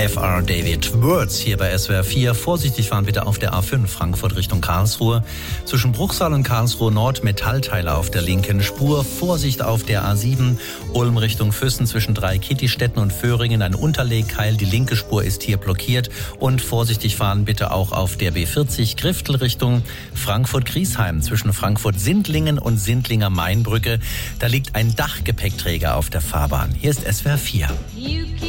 F.R. David Words hier bei SWR 4. Vorsichtig fahren bitte auf der A5 Frankfurt Richtung Karlsruhe. Zwischen Bruchsal und Karlsruhe Nord Metallteile auf der linken Spur. Vorsicht auf der A7 Ulm Richtung Füssen zwischen Dreikittistetten und Föhringen. Ein Unterlegkeil. Die linke Spur ist hier blockiert. Und vorsichtig fahren bitte auch auf der B40 Griftel Richtung Frankfurt-Griesheim zwischen Frankfurt-Sindlingen und Sindlinger Mainbrücke. Da liegt ein Dachgepäckträger auf der Fahrbahn. Hier ist SWR 4.